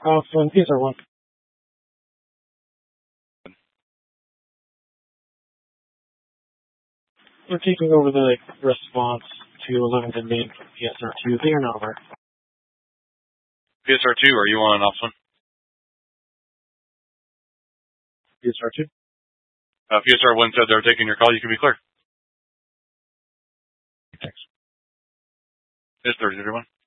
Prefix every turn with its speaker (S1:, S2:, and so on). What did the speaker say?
S1: From PSR1. We're taking over the response to 11 to main from PSR2. They are not over.
S2: PSR2, are you on ops 1?
S1: PSR2?
S2: PSR1 said they're taking your call. You can be clear.
S1: Thanks.
S2: It's 30 everyone.